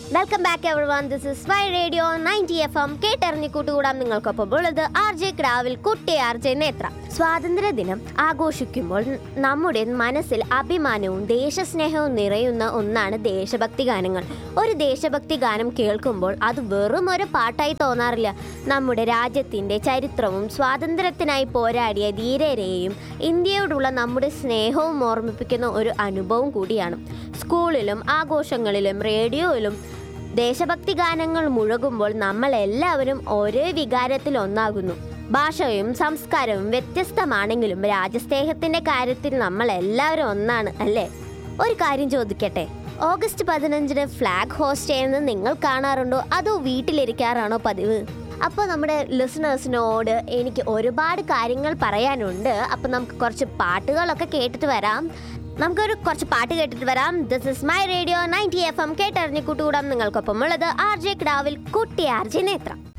Welcome back everyone. This is my radio 90 FM. കേട്ടറിഞ്ഞ് കൂട്ടുകൂടാം നിങ്ങൾക്കൊപ്പം ഉള്ളത് RJ ക്രാവിൽ കുട്ടി RJ നേത്ര. സ്വാതന്ത്ര്യ ദിനം ആഘോഷിക്കുമ്പോൾ നമ്മുടെ മനസ്സിൽ അഭിമാനവും ദേശസ്നേഹവും നിറയുന്ന ഒന്നാണ് ദേശഭക്തി ഗാനങ്ങൾ. ഒരു ദേശഭക്തി ഗാനം കേൾക്കുമ്പോൾ അത് വെറും ഒരു പാട്ടായി തോന്നാറില്ല. നമ്മുടെ രാജ്യത്തിൻ്റെ ചരിത്രവും സ്വാതന്ത്ര്യത്തിനായി പോരാടിയ ധീരരെയും ഇന്ത്യയോടുള്ള നമ്മുടെ സ്നേഹവും ഓർമ്മിപ്പിക്കുന്ന ഒരു അനുഭവം കൂടിയാണ്. സ്കൂളിലും ആഘോഷങ്ങളിലും റേഡിയോയിലും ദേശഭക്തി ഗാനങ്ങൾ മുഴങ്ങുമ്പോൾ നമ്മൾ എല്ലാവരും ഒരേ വികാരത്തിൽ ഒന്നാകുന്നു. ഭാഷയും സംസ്കാരവും വ്യത്യസ്തമാണെങ്കിലും രാജ്യസ്നേഹത്തിൻ്റെ കാര്യത്തിൽ നമ്മൾ എല്ലാവരും ഒന്നാണ്, അല്ലേ? ഒരു കാര്യം ചോദിക്കട്ടെ, ഓഗസ്റ്റ് 15 ഫ്ലാഗ് ഹോസ്റ്റ് ചെയ്യുന്നത് നിങ്ങൾ കാണാറുണ്ടോ, അതോ വീട്ടിലിരിക്കാറാണോ പതിവ്? അപ്പോൾ നമ്മുടെ ലിസണേഴ്സിനോട് എനിക്ക് ഒരുപാട് കാര്യങ്ങൾ പറയാനുണ്ട്. അപ്പോൾ നമുക്ക് കുറച്ച് പാട്ടുകളൊക്കെ കേട്ടിട്ട് വരാം. കുറച്ച് പാട്ട് കേട്ടിട്ട് വരാം. This is my radio 90 FM. കേട്ടറിഞ്ഞ് കൂട്ടുകൂടാം നിങ്ങൾക്കൊപ്പം ഉള്ളത് RJ ക്രാവിൽ കുട്ടി RJ നേത്ര.